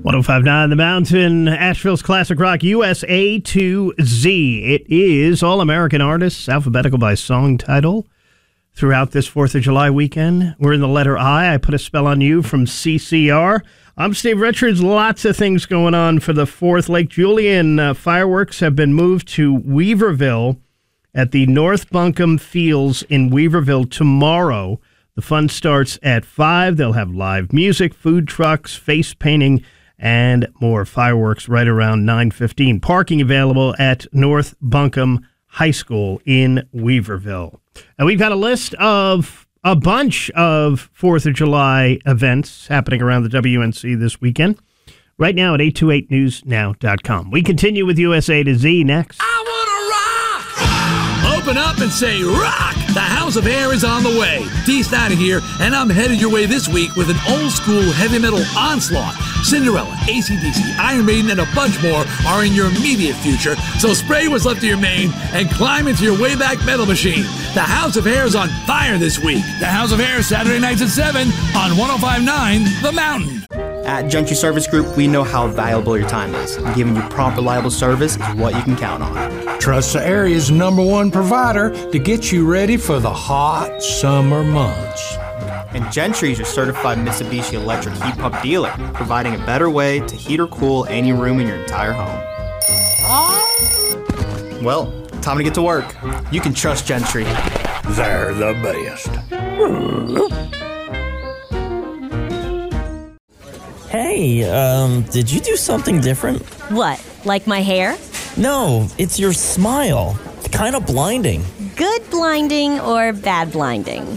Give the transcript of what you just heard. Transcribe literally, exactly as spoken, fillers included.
one oh five point nine The Mountain, Asheville's classic rock, U S A to Z. It is All-American Artists, alphabetical by song title, throughout this fourth of July weekend. We're in the letter I. I Put a Spell on You from C C R. I'm Steve Richards. Lots of things going on for the fourth. Lake Julian uh, fireworks have been moved to Weaverville at the North Buncombe Fields in Weaverville tomorrow. The fun starts at five. They'll have live music, food trucks, face painting, and more. Fireworks right around nine fifteen. Parking available at North Buncombe High School in Weaverville. And we've got a list of a bunch of fourth of July events happening around the W N C this weekend. Right now at eight two eight news now dot com. We continue with U S A to Z next. I want to rock! Open up and say rock! The House of Air is on the way. Dee Snider here, and I'm headed your way this week with an old-school heavy metal onslaught. Cinderella, A C D C, Iron Maiden, and a bunch more are in your immediate future, so spray what's left of your mane and climb into your Wayback Metal Machine. The House of Air is on fire this week. The House of Air, Saturday nights at seven on one oh five point nine The Mountain. At Gentry Service Group, we know how valuable your time is. And giving you prompt, reliable service is what you can count on. Trust the area's number one provider to get you ready for the hot summer months. And Gentry is your certified Mitsubishi electric heat pump dealer, providing a better way to heat or cool any room in your entire home. Well, time to get to work. You can trust Gentry. They're the best. Hey, um, did you do something different? What, like my hair? No, it's your smile. Kind of blinding. Good blinding or bad blinding?